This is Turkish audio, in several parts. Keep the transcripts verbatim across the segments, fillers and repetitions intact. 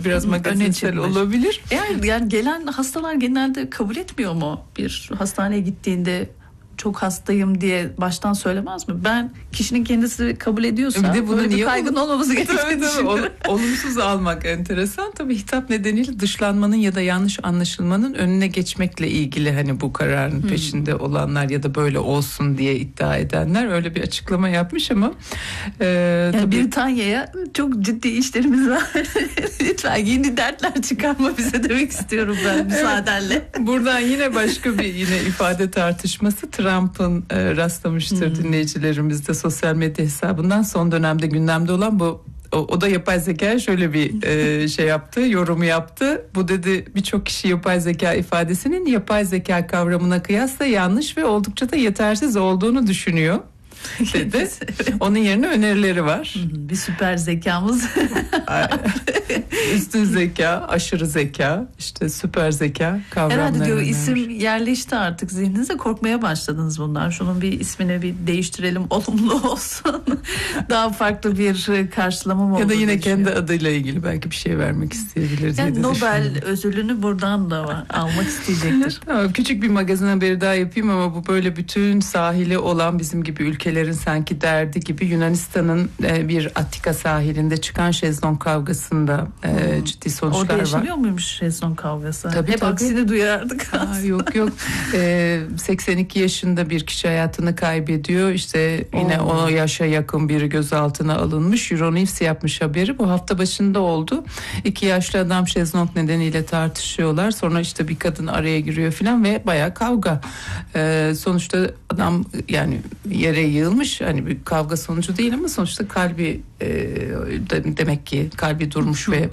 biraz magazinsel olabilir. Eğer yani gelen hastalar genelde kabul etmiyor mu? Bir hastaneye gittiğinde çok hastayım diye baştan söylemez mi? Ben kişinin kendisi kabul ediyorsa bir de bunu böyle niye bir kaygın ol- olmaması gerektiğini düşünüyorum. Olumsuz almak enteresan. Tabii hitap nedeniyle dışlanmanın ya da yanlış anlaşılmanın önüne geçmekle ilgili hani bu kararın hmm. peşinde olanlar ya da böyle olsun diye iddia edenler öyle bir açıklama yapmış ama e, yani tabii... Britanya'ya çok ciddi işlerimiz var. Lütfen yeni dertler çıkarma bize demek istiyorum ben müsaadenle. Evet. Buradan yine başka bir yine ifade tartışması Trump'ın e, rastlamıştır hmm. dinleyicilerimiz de sosyal medya hesabından son dönemde gündemde olan bu o, o da yapay zeka şöyle bir e, şey yaptı, yorumu yaptı. Bu dedi birçok kişi yapay zeka ifadesinin yapay zeka kavramına kıyasla yanlış ve oldukça da yetersiz olduğunu düşünüyor dedi. Onun yerine önerileri var. Bir süper zekamız. Üstün zeka, aşırı zeka, işte süper zeka kavramları. Herhalde diyor isim yerleşti artık zihninize, korkmaya başladınız bundan. Şunun bir ismini bir değiştirelim, olumlu olsun. Daha farklı bir karşılama mı olur? Ya da yine kendi adıyla ilgili belki bir şey vermek isteyebilir diye yani Nobel ödülünü buradan da var, almak isteyecektir. Tamam, küçük bir magazin haberi daha yapayım ama bu böyle bütün sahili olan bizim gibi ülkelerin sanki derdi gibi Yunanistan'ın bir Attika sahilinde çıkan şezlong kavgasında hmm. ciddi sonuçlar var. Orada yaşanıyor var. Muymuş şezlong kavgası? Tabii, Hep tabii. aksini duyardık. Aa, yok yok. Ee, seksen iki yaşında bir kişi hayatını kaybediyor. İşte yine oh. o yaşa yakın biri gözaltına alınmış. Euronews yapmış haberi. Bu hafta başında oldu. İki yaşlı adam şezlong nedeniyle tartışıyorlar. Sonra işte bir kadın araya giriyor falan ve bayağı kavga. Ee, sonuçta adam yani yere yığılmış. Hani bir kavga sonucu değil ama sonuçta kalbi e, demek ki kalbi durmuş ve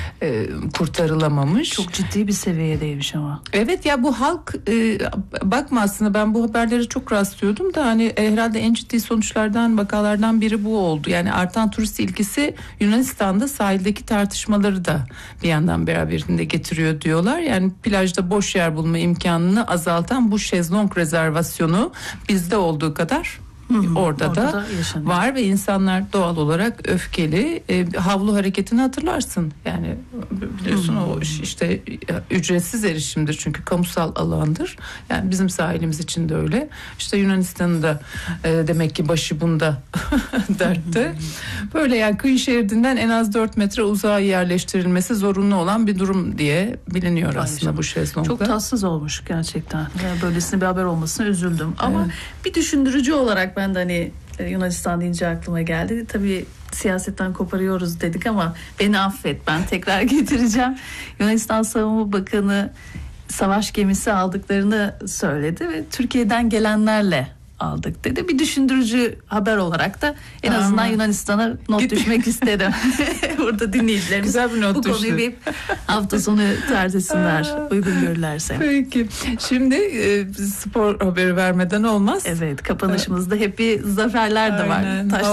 e, kurtarılamamış. Çok ciddi bir seviyedeymiş ama. Evet ya bu halk e, bakma aslında ben bu haberlere çok rastlıyordum da hani e, herhalde en ciddi sonuçlardan vakalardan biri bu oldu. Yani artan turist ilgisi Yunanistan'da sahildeki tartışmaları da bir yandan beraberinde getiriyor diyorlar. Yani plajda boş yer bulma imkanını azaltan bu şezlong rezervasyonu bizde olduğu kadar Hmm, orada, orada da, da var ve insanlar doğal olarak öfkeli. E, havlu hareketini hatırlarsın. Yani biliyorsun hmm. o işte ücretsiz erişimdir çünkü kamusal alandır. Yani bizim sahilimiz için de öyle. İşte Yunanistan'ın da e, demek ki başı bunda dertte. Böyle yani kıyı şeridinden en az dört metre uzağa yerleştirilmesi zorunlu olan bir durum diye biliniyor Aynen. aslında bu şezlongda. Çok tatsız olmuş gerçekten. Yani böylesine bir haber olmasına üzüldüm. Ama evet. bir düşündürücü olarak ben de hani Yunanistan deyince aklıma geldi. Tabii siyasetten koparıyoruz dedik ama beni affet, ben tekrar getireceğim. Yunanistan Savunma Bakanı savaş gemisi aldıklarını söyledi ve Türkiye'den gelenlerle aldık dedi. Bir düşündürücü haber olarak da en tamam. azından Yunanistan'a not Git. düşmek istedim. Burada dinleyicilerimiz güzel bir not bu düştü. konuyu bir hafta sonu tartışsınlar uygun görürlerse. Peki. Şimdi e, spor haberi vermeden olmaz. Evet, kapanışımızda hep bir zaferler de var. Taş